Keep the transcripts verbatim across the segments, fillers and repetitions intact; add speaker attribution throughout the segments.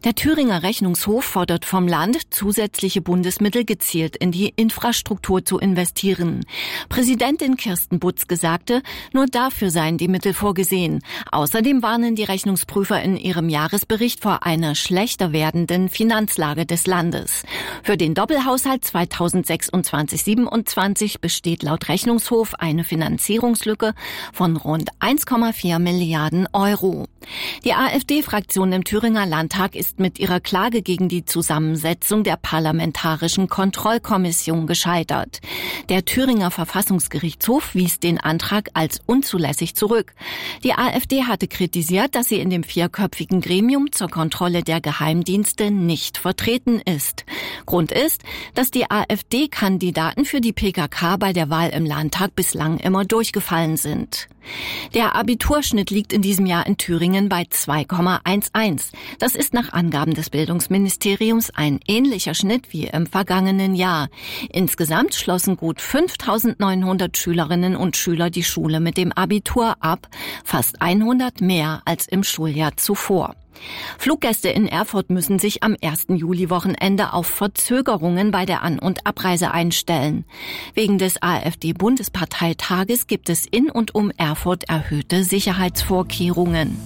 Speaker 1: Der Thüringer Rechnungshof fordert vom Land, zusätzliche Bundesmittel gezielt in die Infrastruktur zu investieren. Präsidentin Kirsten Butzke sagte, nur dafür seien die Mittel vorgesehen. Außerdem warnen die Rechnungsprüfer in ihrem Jahresbericht vor einer schlechter werdenden Finanzlage des Landes. Für den Doppelhaushalt zweitausendsechsundzwanzig siebenundzwanzig besteht laut Rechnungshof eine Finanzierungslücke von rund eins Komma vier Milliarden Euro. Die AfD-Fraktion im Thüringer Landtag ist mit ihrer Klage gegen die Zusammensetzung der Parlamentarischen Kontrollkommission gescheitert. Der Thüringer Verfassungsgerichtshof wies den Antrag als unzulässig zurück. Die AfD hatte kritisiert, dass sie in dem vierköpfigen Gremium zur Kontrolle der Geheimdienste nicht vertreten ist. Grund ist, dass die AfD-Kandidaten für die P K K bei der Wahl im Landtag bislang immer durchgefallen sind. Der Abiturschnitt liegt in diesem Jahr in Thüringen bei zwei Komma elf. Das ist nach Angaben des Bildungsministeriums ein ähnlicher Schnitt wie im vergangenen Jahr. Insgesamt schlossen gut fünftausendneunhundert Schülerinnen und Schüler die Schule mit dem Abitur ab, fast hundert mehr als im Schuljahr zuvor. Fluggäste in Erfurt müssen sich am ersten Juli-Wochenende auf Verzögerungen bei der An- und Abreise einstellen. Wegen des AfD-Bundesparteitages gibt es in und um Erfurt erhöhte Sicherheitsvorkehrungen.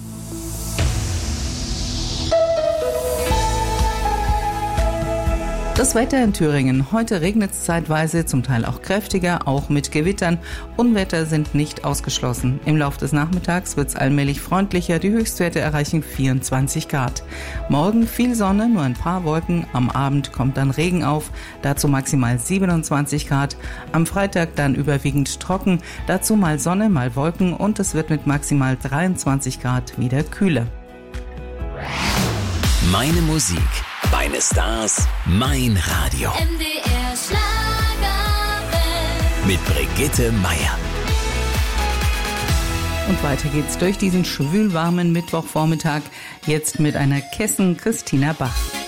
Speaker 2: Das Wetter in Thüringen. Heute regnet es zeitweise, zum Teil auch kräftiger, auch mit Gewittern. Unwetter sind nicht ausgeschlossen. Im Laufe des Nachmittags wird es allmählich freundlicher. Die Höchstwerte erreichen vierundzwanzig Grad. Morgen viel Sonne, nur ein paar Wolken. Am Abend kommt dann Regen auf, dazu maximal siebenundzwanzig Grad. Am Freitag dann überwiegend trocken, dazu mal Sonne, mal Wolken und es wird mit maximal dreiundzwanzig Grad wieder kühler.
Speaker 3: Meine Musik, meine Stars, mein Radio.
Speaker 4: M D R Schlagerwelt.
Speaker 3: Mit Brigitte Meier.
Speaker 2: Und weiter geht's durch diesen schwülwarmen Mittwochvormittag. Jetzt mit einer Kessen Christina Bach.